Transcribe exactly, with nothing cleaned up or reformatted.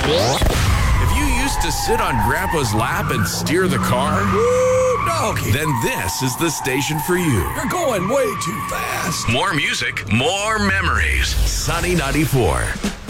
If you used to sit on Grandpa's lap and steer the car, Woo, doggy. then this is the station for you. You're going way too fast. More music, more memories. Sunny ninety-four.